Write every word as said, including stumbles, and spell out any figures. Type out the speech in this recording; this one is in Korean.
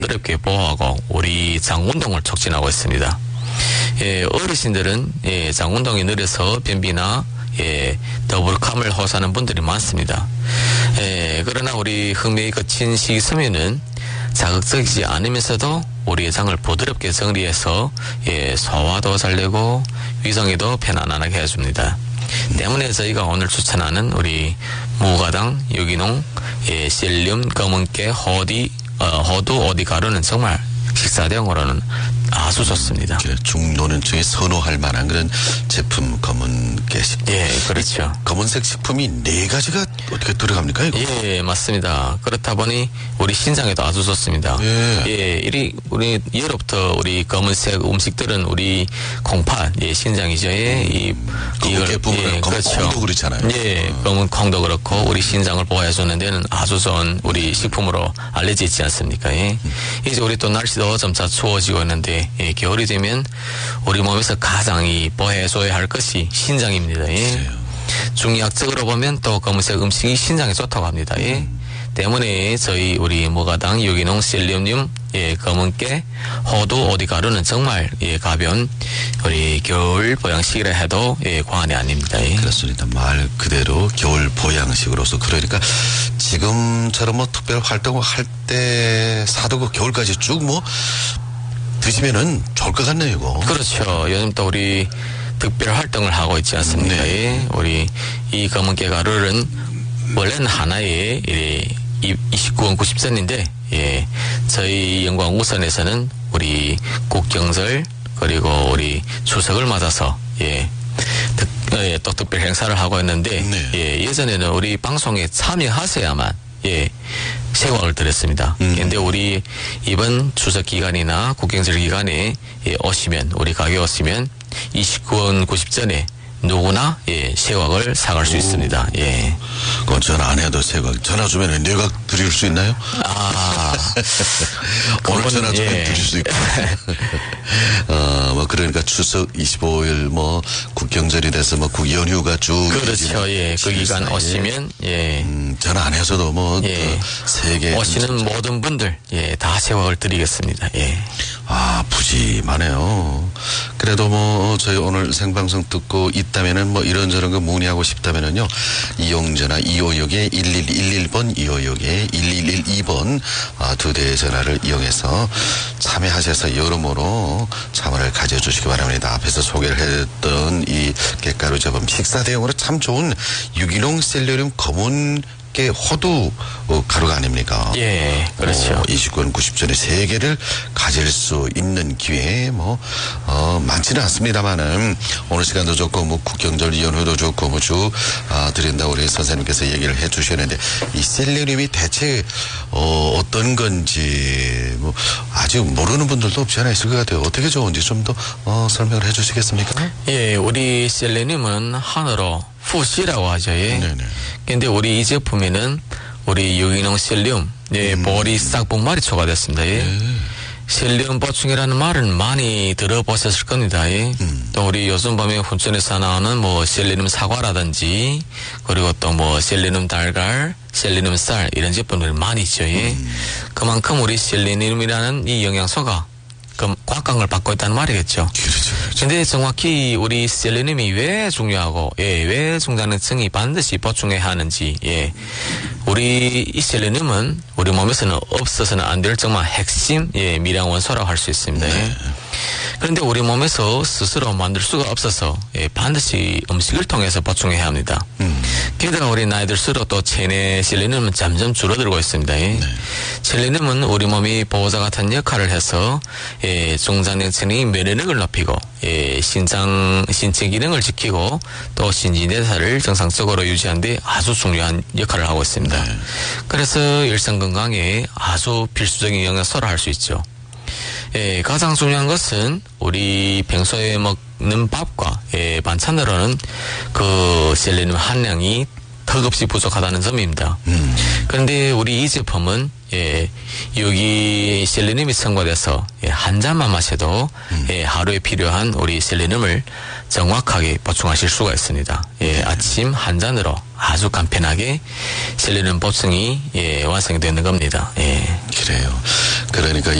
어렵게 보호하고 우리 장운동을 촉진하고 있습니다. 예, 어르신들은 예, 장운동이 느려서 변비나 예, 더부룩함을 호소하는 분들이 많습니다. 예, 그러나 우리 흑맥이 거친 식이섬유는 자극적이지 않으면서도 우리의 장을 부드럽게 정리해서 예, 소화도 잘 되고 위성에도 편안하게 해줍니다. 때문에 저희가 오늘 추천하는 우리 무가당, 유기농, 예, 셀륨, 검은깨, 호디, 어, 호두, 오디가루는 정말 식사 대용으로는 아주 좋습니다. 중노년층에 선호할 만한 그런 제품 검은깨 식품. 예, 그렇죠. 검은색 식품이 네 가지가 어떻게 들어갑니까, 이거? 예, 맞습니다. 그렇다 보니 우리 신장에도 아주 좋습니다. 예. 예, 이리 우리 예로부터 우리 검은색 음식들은 우리 콩팥, 예, 신장이죠. 예, 이 검은깨 부분은 예, 검은 그렇죠. 콩도 그렇잖아요. 예, 검은 콩도 그렇고 우리 신장을 보호해 주는 데는 아주 좋은 우리 식품으로 알려져 있지 않습니까? 예. 이제 우리 또 날씨도 점차 추워지고 있는데 예, 겨울이 되면 우리 몸에서 가장 이 보호해줘야 할 것이 신장입니다. 예. 중의학적으로 보면 또 검은색 음식이 신장에 좋다고 합니다. 예. 음. 때문에 저희 우리 무가당, 유기농, 셀륨, 예, 검은깨, 호두, 오디가루는 정말 예, 가벼운 우리 겨울 보양식이라 해도 예, 과언이 아닙니다. 예. 그렇습니다. 말 그대로 겨울 보양식으로서 그러니까 지금처럼 뭐 특별 활동을 할 때 사두고 겨울까지 쭉 뭐 드시면은 좋을 것 같네요, 이거. 그렇죠. 요즘 또 우리 특별 활동을 하고 있지 않습니까? 네. 예. 우리 이 검은깨 가루는 원래는 하나에 이십구 원 구십 센인데, 예. 저희 영광 우선에서는 우리 국경절 그리고 우리 추석을 맞아서, 예. 특, 예, 또 특별 행사를 하고 있는데, 네. 예. 예전에는 우리 방송에 참여하셔야만, 예. 세광을 드렸습니다. 그런데 음. 우리 이번 추석 기간이나 국경절 기간에 예, 오시면, 우리 가게 오시면 이십구 원 구십 전에 누구나 예, 세곽을 사갈 수 있습니다. 예. 그건 전화 안 해도 세곽. 전화 주면 내각 드릴 수 있나요? 아. 오늘 전화 주면 예. 드릴 수 있고. 어, 뭐, 그러니까 추석 이십오 일 뭐, 국경절이 돼서 뭐, 국연휴가 쭉. 그렇죠. 예. 그 기간 사이에. 오시면, 예. 음, 전화 안 해서도 뭐, 예. 세계. 오시는 모든 분들, 예. 다 세곽을 드리겠습니다. 예. 아, 푸짐하네요. 그래도 뭐, 저희 오늘 생방송 듣고 있다면은 뭐, 이런저런 거 문의하고 싶다면은요, 이용전화 이오육에 일일일일 번, 이오육에 일일일이 번, 아, 두 대의 전화를 이용해서 참여하셔서 여러모로 참여를 가져주시기 바랍니다. 앞에서 소개를 했던 이 깻가루 제품 식사 대용으로 참 좋은 유기농 셀레늄 검은 깨 호두 어, 가루가 아닙니까? 예, 그렇죠. 어, 이십구 원 구십 전에 세 개를 가질 수 있는 기회 뭐 어, 많지는 않습니다만은 오늘 시간도 좋고 뭐 국경절 연휴도 좋고 뭐 쭉 아, 드린다 우리 선생님께서 얘기를 해주셨는데 이 셀레늄이 대체 어, 어떤 건지 뭐 아직 모르는 분들도 없지 않아 있을 것 같아요. 어떻게 좋은지 좀 더 어, 설명을 해주시겠습니까? 예, 우리 셀레늄은 한어로 푸시라고 하죠. 예. 네네. 근데 우리 이 제품에는 우리 유기농 셀륨, 예, 음. 볼이 싹 분말이 초과됐습니다. 예. 네. 셀륨 보충이라는 말은 많이 들어보셨을 겁니다. 예. 음. 또 우리 요즘 보면 훈천에서 나오는 뭐 셀레늄 사과라든지 그리고 또 뭐 셀레늄 달걀, 셀레늄 쌀 이런 제품들이 많이 있죠. 예. 음. 그만큼 우리 셀레늄이라는 이 영양소가 그 곽강을 받고 있다는 말이겠죠. 그렇죠. 근데 정확히 우리 셀레늄이 왜 중요하고, 예, 왜 중장년층이 반드시 보충해야 하는지, 예. 우리 이 셀레늄은 우리 몸에서는 없어서는 안 될 정말 핵심, 예, 미량 원소라고 할 수 있습니다. 네. 예. 그런데 우리 몸에서 스스로 만들 수가 없어서, 예, 반드시 음식을 통해서 보충해야 합니다. 음. 게다가 우리 나이 들수록 또 체내 셀레늄은 점점 줄어들고 있습니다. 예. 네. 셀레늄은 우리 몸이 보호자 같은 역할을 해서, 예, 중장년층의 면역력을 높이고, 예, 신장, 신체 기능을 지키고 또 신진대사를 정상적으로 유지하는 데 아주 중요한 역할을 하고 있습니다. 네. 그래서 일상 건강에 아주 필수적인 영양소라 할 수 있죠. 예, 가장 중요한 것은 우리 평소에 먹는 밥과 예, 반찬으로는 그 셀레늄 함량이 턱없이 부족하다는 점입니다. 음. 그런데 우리 이 제품은 예, 여기 셀레늄이 첨가돼서 예, 한 잔만 마셔도 음. 예, 하루에 필요한 우리 셀레늄을 정확하게 보충하실 수가 있습니다. 예, 네. 아침 한 잔으로 아주 간편하게 셀레늄 보충이 예, 완성되는 겁니다. 예. 그래요. 그러니까